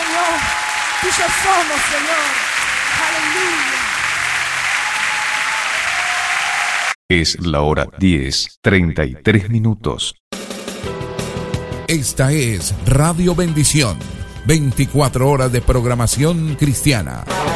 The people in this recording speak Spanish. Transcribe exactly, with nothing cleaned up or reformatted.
Señor. Tuyos somos, Señor. Aleluya. Es la hora diez, treinta y tres minutos. Esta es Radio Bendición, veinticuatro horas de programación cristiana.